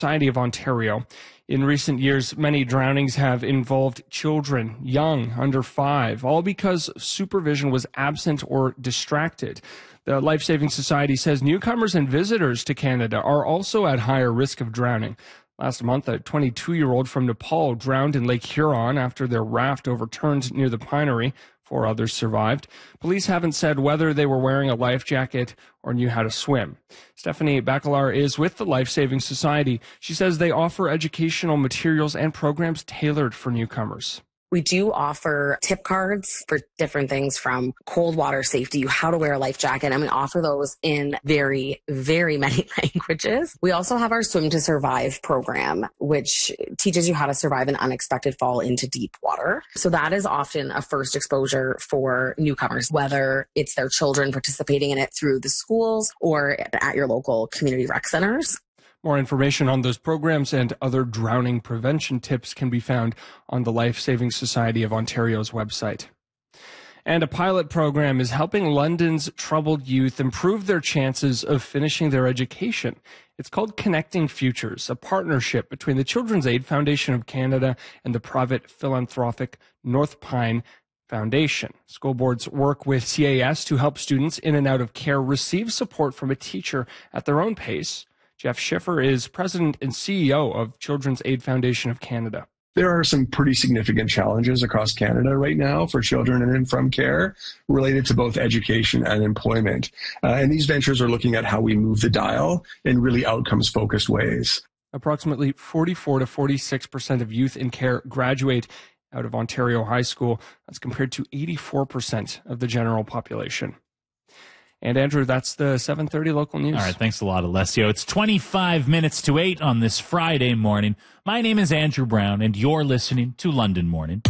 Society of Ontario. In recent years, many drownings have involved children, young, under 5, all because supervision was absent or distracted. The Life Saving Society says newcomers and visitors to Canada are also at higher risk of drowning. Last month, a 22-year-old from Nepal drowned in Lake Huron after their raft overturned near the Pinery. 4 others survived. Police haven't said whether they were wearing a life jacket or knew how to swim. Stephanie Bacalar is with the Life Saving Society. She says they offer educational materials and programs tailored for newcomers. We do offer tip cards for different things from cold water safety, how to wear a life jacket, and we offer those in very, very many languages. We also have our Swim to Survive program, which teaches you how to survive an unexpected fall into deep water. So that is often a first exposure for newcomers, whether it's their children participating in it through the schools or at your local community rec centers. More information on those programs and other drowning prevention tips can be found on the Life Saving Society of Ontario's website. And a pilot program is helping London's troubled youth improve their chances of finishing their education. It's called Connecting Futures, a partnership between the Children's Aid Foundation of Canada and the private philanthropic North Pine Foundation. School boards work with CAS to help students in and out of care receive support from a teacher at their own pace. Jeff Schiffer is president and CEO of Children's Aid Foundation of Canada. There are some pretty significant challenges across Canada right now for children in and from care related to both education and employment. And these ventures are looking at how we move the dial in really outcomes-focused ways. Approximately 44 to 46% of youth in care graduate out of Ontario high school. That's compared to 84% of the general population. And Andrew, that's the 7:30 local news. All right, thanks a lot, Alessio. It's 25 minutes to 8 on this Friday morning. My name is Andrew Brown, and you're listening to London Morning.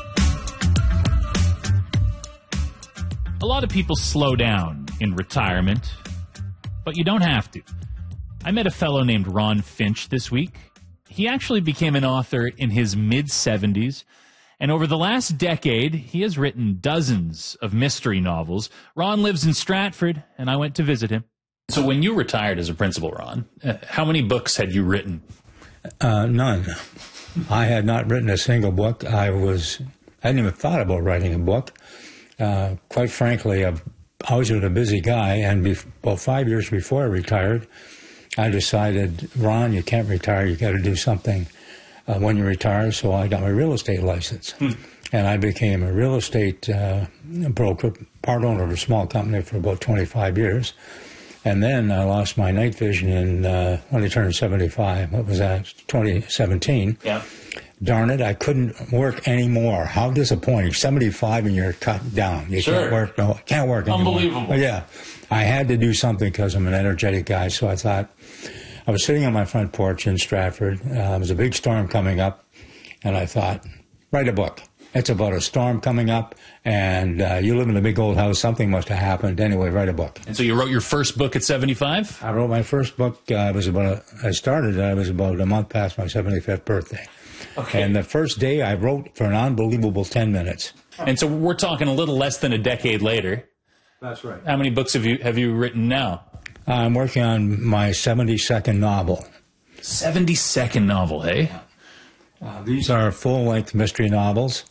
A lot of people slow down in retirement, but you don't have to. I met a fellow named Ron Finch this week. He actually became an author in his mid-70s. And over the last decade, he has written dozens of mystery novels. Ron lives in Stratford, and I went to visit him. So when you retired as a principal, Ron, how many books had you written? None. I had not written a single book. I hadn't even thought about writing a book. Quite frankly, I was a busy guy, and about 5 years before I retired, I decided, Ron, you can't retire. You got to do something when you retire, so I got my real estate license. And I became a real estate broker, part owner of a small company for about 25 years. And then I lost my night vision when I turned 75. What was that? 2017. Yeah. Darn it, I couldn't work anymore. How disappointing. 75 and you're cut down. You sure. Can't work anymore. Unbelievable. But yeah. I had to do something because I'm an energetic guy, so I thought, I was sitting on my front porch in Stratford. There was a big storm coming up, and I thought, write a book. It's about a storm coming up, and you live in a big old house. Something must have happened. Anyway, write a book. And so you wrote your first book at 75? I wrote my first book. I was about a month past my 75th birthday. Okay. And the first day I wrote for an unbelievable 10 minutes. And so we're talking a little less than a decade later. That's right. How many books have you written now? I'm working on my 72nd novel. 72nd novel, hey? These are full-length mystery novels.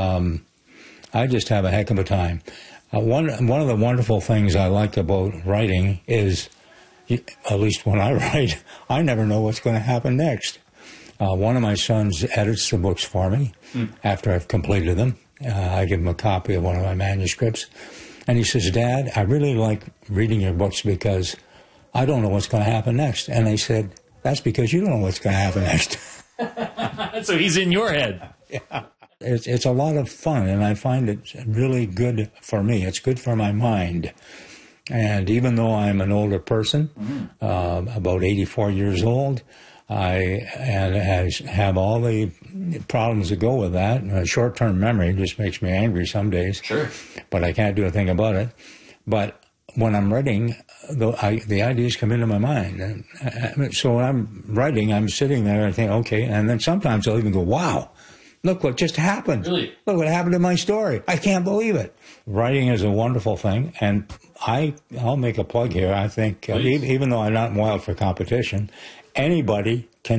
I just have a heck of a time. One of the wonderful things I like about writing is, at least when I write, I never know what's going to happen next. One of my sons edits the books for me after I've completed them. I give him a copy of one of my manuscripts. And he says, Dad, I really like reading your books because I don't know what's going to happen next. And I said, that's because you don't know what's going to happen next. So he's in your head. Yeah. It's a lot of fun, and I find it really good for me. It's good for my mind. And even though I'm an older person, about 84 years old, I have all the problems that go with that. Short-term memory just makes me angry some days. Sure. But I can't do a thing about it. But when I'm writing, the ideas come into my mind. So when I'm writing, I'm sitting there and think, okay. And then sometimes I'll even go, wow, look what just happened. Really? Look what happened to my story. I can't believe it. Writing is a wonderful thing. And I'll make a plug here. I think, even though I'm not wild for competition, anybody